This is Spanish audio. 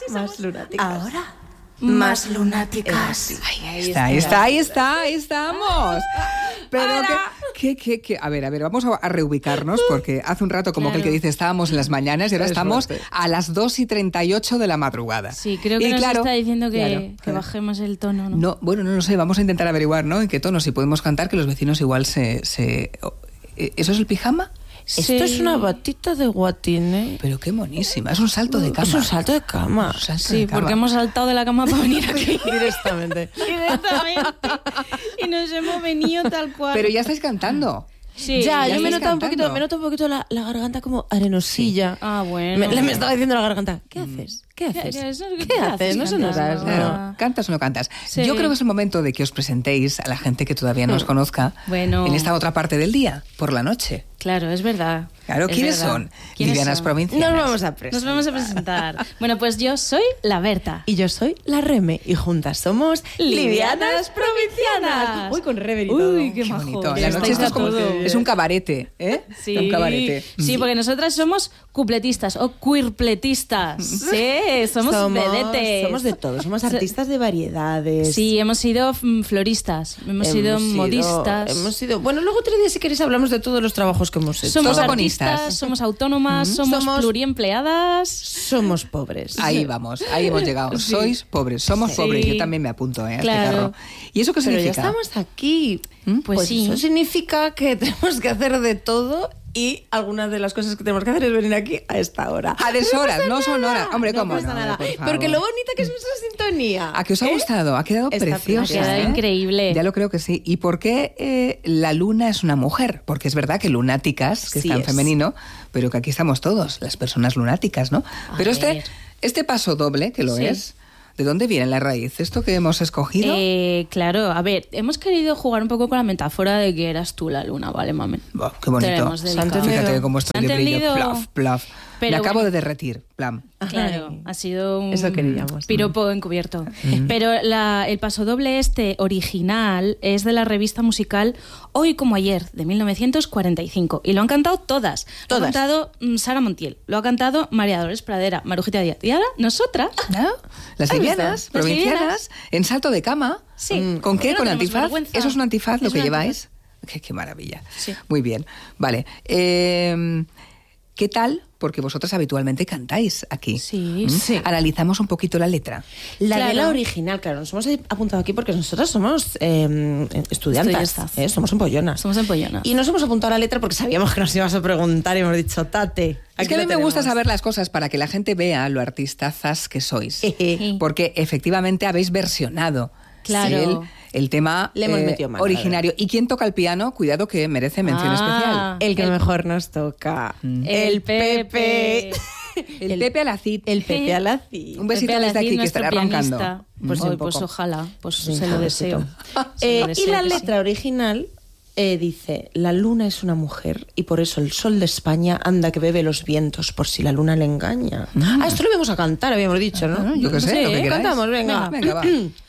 más lunáticas. Ahora, más lunáticas. Ahí estamos. Pero que a ver, vamos a reubicarnos porque hace un rato como que el que dice estábamos en las mañanas y ahora estamos a las 2:38 de la madrugada. Sí, creo que nos está diciendo que bajemos el tono, ¿no? No, bueno, no lo sé, vamos a intentar averiguar, ¿no? En qué tono, si podemos cantar, que los vecinos igual ¿Eso es el pijama? Sí. Esto es una batita de guatine. Pero qué monísima, es un salto de cama. Es un salto de cama. Sí, porque hemos saltado de la cama para venir aquí. Directamente. Y nos hemos venido tal cual. Pero ya estáis cantando. Sí, ya yo me estáis noto un poquito la garganta como arenosilla. Sí. Ah, bueno. Me estaba diciendo la garganta, ¿qué haces? ¿Qué haces? ¿Qué haces? No se nos das. Claro, ¿cantas o no cantas? Sí. Yo creo que es el momento de que os presentéis a la gente que todavía no os conozca en esta otra parte del día, por la noche. Claro, es verdad. Claro, ¿quiénes son? Livianas provincianas. Nos vamos a presentar. Bueno, pues yo soy la Berta. Y yo soy la Reme. Y juntas somos Livianas Provincianas. Uy, con Rever y todo. Uy, qué majo. bonito. La noche es un cabarete, ¿eh? Sí. Un cabarete. Sí, porque nosotras somos cupletistas o queerpletistas. Sí, somos vedetes. Somos de todo. Somos artistas de variedades. Sí, hemos sido floristas, hemos sido modistas. Bueno, luego otro día, si queréis, hablamos de todos los trabajos que hemos hecho. Somos artistas, somos autónomas, somos pluriempleadas. Somos pobres. Ahí vamos, ahí hemos llegado. Sí. Sois pobres, somos pobres. Yo también me apunto a este carro. ¿Y eso qué significa? Pero ya estamos aquí. Pues sí. Eso significa que tenemos que hacer de todo. Y algunas de las cosas que tenemos que hacer es venir aquí a esta hora. A deshoras, no son horas. Hombre, ¿cómo? No pasa nada. Porque lo bonita que es nuestra sintonía. ¿A qué os ha gustado? Ha quedado preciosa. Ha quedado increíble. Ya lo creo que sí. ¿Y por qué la luna es una mujer? Porque es verdad que lunáticas, que está en femenino, pero que aquí estamos todos, las personas lunáticas, ¿no? Pero este paso doble, que lo es... ¿De dónde viene la raíz? ¿Esto que hemos escogido? Claro, a ver, hemos querido jugar un poco con la metáfora de que eras tú la luna, ¿vale, mamen? Oh, qué bonito. Fíjate cómo estoy de brillo. Plaf, plaf. Me acabo de derretir. Plan. Claro, ha sido un eso queríamos, piropo encubierto. Pero el pasodoble original es de la revista musical Hoy como ayer, de 1945. Y lo han cantado todas. Lo ha cantado Sara Montiel, lo ha cantado María Dolores Pradera, Marujita Díaz. Y ahora, nosotras. ¿No? Las livianas, provincianas, en salto de cama. Sí. ¿Con qué? No ¿Con antifaz? Vergüenza. ¿Eso es un antifaz lo que lleváis? Qué maravilla. Sí. Muy bien. Vale. ¿Qué tal? Porque vosotras habitualmente cantáis aquí. Sí. Analizamos un poquito la letra. De la original, claro. Nos hemos apuntado aquí porque nosotras somos estudiantes. Somos empollonas. Somos empollonas. Y nos hemos apuntado a la letra porque sabíamos que nos ibas a preguntar y hemos dicho, tate. Es que a mí me gusta saber las cosas para que la gente vea lo artistazas que sois. Porque efectivamente habéis versionado el tema le hemos metido mano, originario. ¿Y quién toca el piano? Cuidado que merece mención especial. El que mejor nos toca. El Pepe. El Pepe Alacid. El Pepe Alacid. Un besito desde aquí que estará roncando. Pues ojalá, se lo deseo. Y la letra original dice, la luna es una mujer y por eso el sol de España anda que bebe los vientos por si la luna le engaña. Esto lo íbamos a cantar, habíamos dicho, ¿no? Yo qué sé, lo que queráis. Cantamos, venga. Va.